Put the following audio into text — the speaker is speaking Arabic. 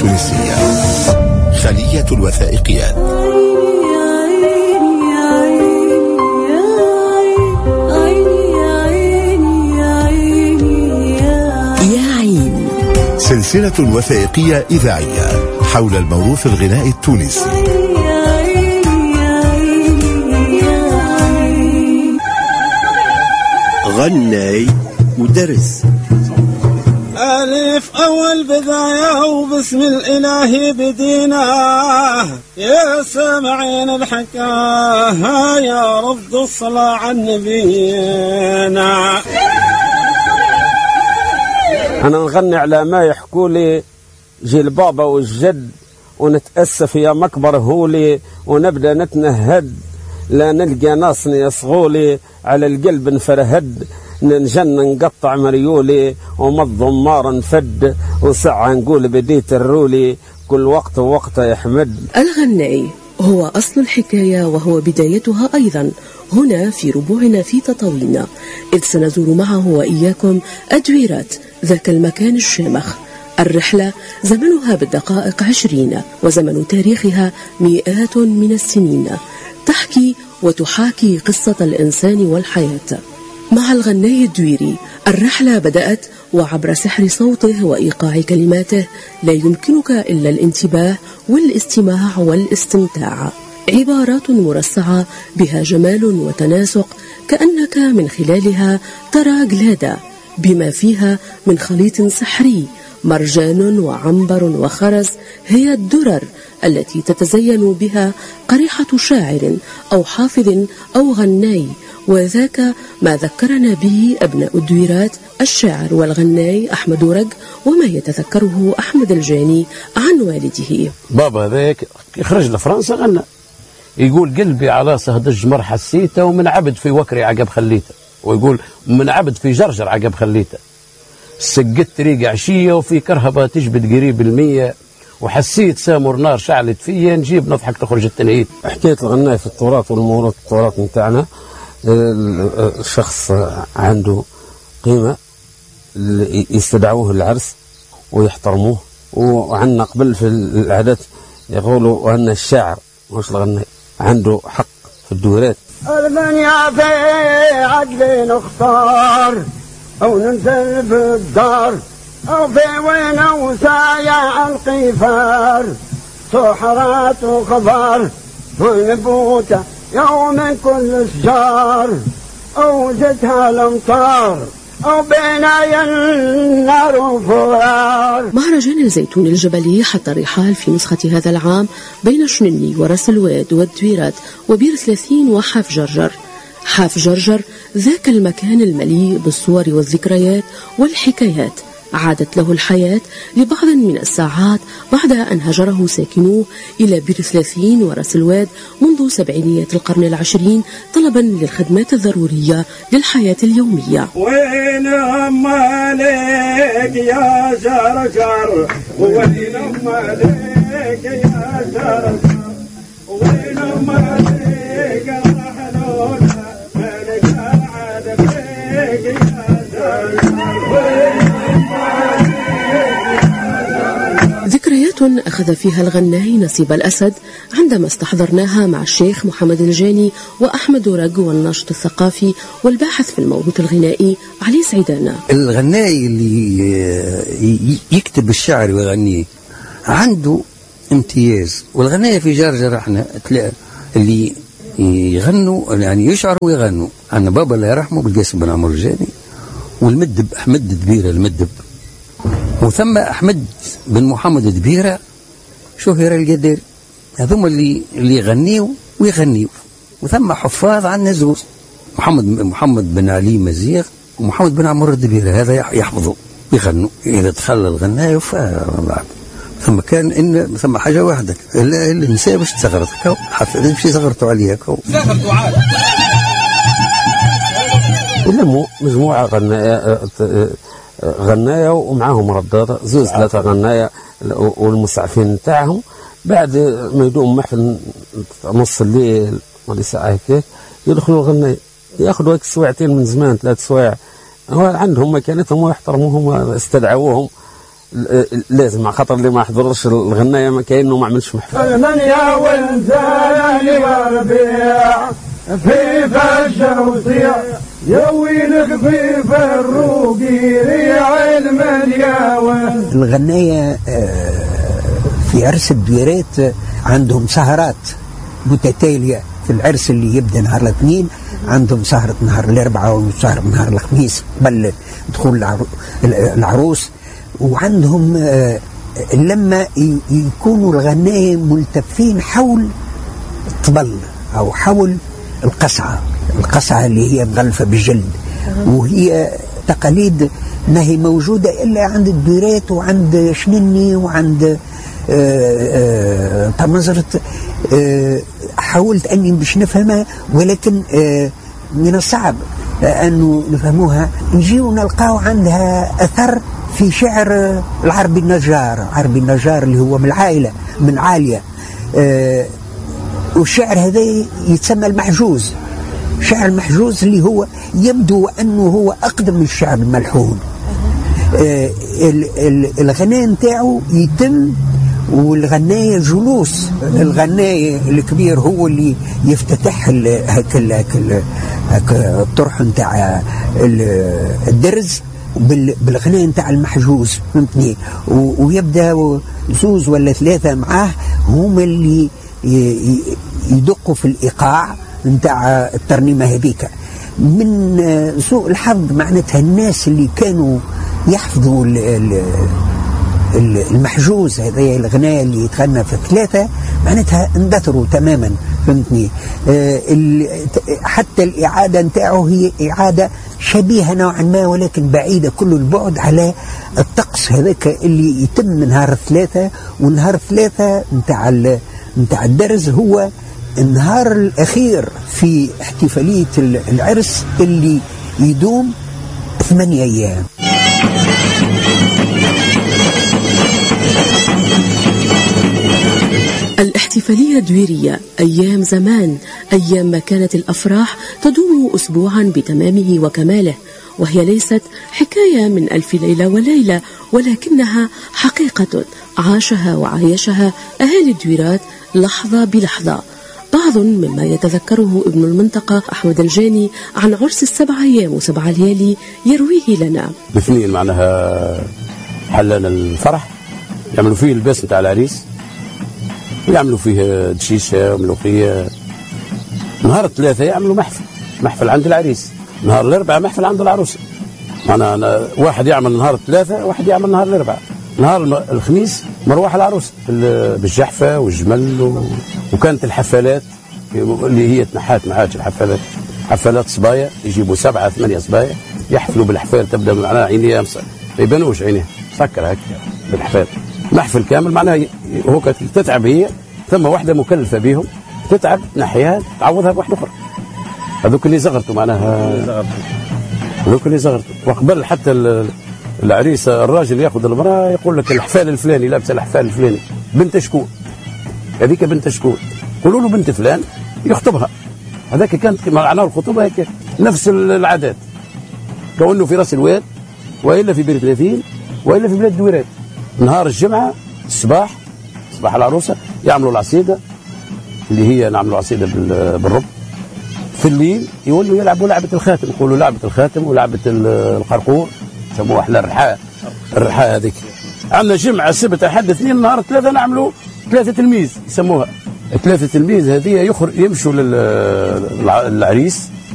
التونسية. خلية الوثائقيات. يا عين، سلسلة وثائقية إذاعية حول الموروث الغنائي التونسي. غناي ودرس. ألف أول بداية وبسم الإله بدينا، يا سامعين الحكاية يا رب الصلاة على نبينا. أنا نغني على ما يحكوا لي جيل بابا والجد، ونتأسف يا مكبر هولي، ونبدأ نتنهد لا نلقى ناس يصغولي، على القلب نفرهد ننجن نقطع مريولي، ومضمار نفد وساعة نقول بديت الرولي، كل وقت ووقت يحمد. الغناي هو أصل الحكاية وهو بدايتها أيضا هنا في ربوعنا في تطاوينا، إذ سنزور معه وإياكم أدويرات ذاك المكان الشامخ. الرحلة زمنها بالدقائق 20، وزمن تاريخها مئات من السنين، تحكي وتحاكي قصة الإنسان والحياة. مع الغناي الدويري الرحلة بدأت، وعبر سحر صوته وإيقاع كلماته لا يمكنك إلا الانتباه والاستماع والاستمتاع. عبارات مرصعة بها جمال وتناسق، كأنك من خلالها ترى جلادة بما فيها من خليط سحري، مرجان وعنبر وخرز، هي الدرر التي تتزين بها قريحة شاعر أو حافظ أو غناي، وذاك ما ذكرنا به أبناء الدويرات الشاعر والغناي أحمد ورق، وما يتذكره أحمد الجاني عن والده. بابا ذاك يخرج لفرنسا غنى، يقول قلبي على صهدج مر حسيته، ومن عبد في وكري عقب خليته، ويقول من عبد في جرجر عقب خليته، سقت طريق عشية وفي كرهبة تجبد قريب 100، وحسيت سامر نار شعلت فيا، نجيب نضحك تخرج التنهيد. حكاية الغناء في التراث والموروث التراث متاعنا، الشخص عنده قيمة يستدعوه العرس ويحترموه، وعندنا قبل في العادات يقولوا أن الشاعر مش الغناء عنده حق في الدورات. المنيا في عدل نختار، أو ننزل بالدار، أو في وين وسايا القفار، سحرات وخبار ونبوته يوم كل شجار، أو جتها الأمطار أو بنايا النار وفوار. مهرجان الزيتون الجبلي حتى الرحال في نسخة هذا العام بين شنني وراس الواد والدويرات وبير 30 وحاف جرجر. حاف جرجر ذاك المكان المليء بالصور والذكريات والحكايات، عادت له الحياة لبعض من الساعات بعد أن هجره ساكنوه إلى بير 30 وراس الواد منذ سبعينيات القرن العشرين، طلبا للخدمات الضرورية للحياة اليومية. وين مالك يا جرجر، وين مالك يا جرجر، وين مالك الرحلون مالك العاد فيك يا جرجر. ذكريات أخذ فيها الغناي نصيب الأسد عندما استحضرناها مع الشيخ محمد الجاني وأحمد ورق والناشط الثقافي والباحث في الموروث الغنائي علي سعيدانا. الغناي اللي يكتب الشعر ويغنيه عنده امتياز، والغناية في جرجر احنا اللي يغنوا يعني يشعروا ويغنوا. عندنا بابا الله يرحمه بالقاسم بن عمرو الجاني، والمدب أحمد دبيرة المدب، وثم أحمد بن محمد دبيرة شهر القدير. هذوما اللي يغنيوا ويغنيوا. وثم حفاظ عن نزوز، محمد بن علي مزيغ ومحمد بن عمرو الدبيرة، هذا يحفظوا يغنوا. إذا تخلى الغناية بعد ثم كان إن ثم حاجة واحدة، النساء باش تصغرت حفظ باش يصغرتوا عليها صغرتوا عاد. ولموا مجموعة غناية ومعاهم ردادة زوز 3 غناية والمسعفين نتاعهم. بعد ما يدوم محفل نص الليل ولا ساعة هيك يدخلوا الغناية، ياخذوا هيك سواعتين من زمان 3 سواع. هو عندهم مكانتهم ويحترموهم واستدعوهم لازم على خاطر اللي ما حضرش الغنايه ما كانه ما عملش محفل. من يا ولزاني وربيع في فجر وصيع يا ويلك في فروقي ريع الملياون. الغنايه في عرس الدويرات عندهم سهرات متتاليه. في العرس اللي يبدا نهار الاثنين عندهم سهرة نهار الاربعاء وسهرة نهار الخميس قبل دخول العروس. وعندهم لما يكونوا الغناية ملتفين حول الطبل أو حول القصعة اللي هي مغلفة بالجلد، وهي تقاليد ما هي موجودة إلا عند الدويرات وعند شنني وعند طمزرت. حاولت أني باش نفهمها ولكن من الصعب أنه نفهموها. نجيو نلقاو عندها أثر في شعر العربي النجار. عربي النجار اللي هو من العائلة من عالية، والشعر هذا يتسمى المحجوز. شعر المحجوز اللي هو يبدو أنه هو أقدم من الشعر الملحون. الغناء نتاعو يتم والغناية جلوس. الغناية الكبير هو اللي يفتتح هك الطرح نتاع الدرز بالغناء نتاع المحجوز، فهمتني؟ ويبدا زوز ولا ثلاثة معاه هما اللي يدقوا في الإيقاع نتاع الترنيمة هذيك. من سوء الحظ معناتها الناس اللي كانوا يحفظوا المحجوز هذا الغناء اللي يتغنى في الثلاثة معناتها اندثروا تماما، فهمتني؟ حتى الإعادة نتاعه هي إعادة شبيهة نوعا ما ولكن بعيدة كل البعد على الطقس هذاك اللي يتم نهار الثلاثة. ونهار الثلاثة نتاع الدرز هو النهار الأخير في احتفالية العرس اللي يدوم 8 أيام. الاحتفالية الدويرية أيام زمان، أيام ما كانت الأفراح تدوم أسبوعا بتمامه وكماله، وهي ليست حكاية من ألف ليلة وليلة ولكنها حقيقة عاشها وعايشها أهالي الدويرات لحظة بلحظة. بعض مما يتذكره ابن المنطقة أحمد الجاني عن عرس 7 أيام و7 ليالي يرويه لنا. بفنين معناها حلنا الفرح، يعملوا فيه الباس نتاع العريس ويعملوا فيه دشيشة وملوخية. نهار الثلاثة يعملوا محفل عند العريس، نهار الأربعاء محفل عند العروسة. أنا واحد يعمل نهار الثلاثة واحد يعمل نهار الأربعاء. نهار الخميس مروح العروس بالجحفة والجمل وكانت الحفلات اللي هي تنحات ما عادش الحفلات، حفلات صبايا يجيبوا 7 8 صبايا يحفلوا بالحفال. تبدا معناها عينيها ما يبانوش عينيها مسكر هكا بالحفال، محفل كامل. معناها هو تتعب هي، ثم واحدة مكلفة بهم تتعب نحيها تعوضها بواحدة أخرى. هذوك اللي زغرتوا معناها هذوك اللي زغرتوا. وقبل حتى العريس الراجل ياخذ المرأة يقول لك الحفال الفلاني لابسه الحفال الفلاني بنت شكون، هذيك بنت شكون، قولوا له بنت فلان يخطبها. هذاك كانت معناه الخطوبة هيك نفس العادات، كونه في راس الواد والا في بير 30 والا في بلاد دويرات. نهار الجمعة الصباح العروسة يعملوا العصيدة اللي هي نعملوا عصيدة بالرب. في الليل يولوا يلعبوا لعبة الخاتم، يقولوا لعبة الخاتم ولعبة القرقور يسموها احنا الرحاء هذيك. عندنا جمعة سبت أحد اثنين نهار 3 نعملوا 3 تلميذ يسموها. 3 تلميذ هذه يمشوا للعريس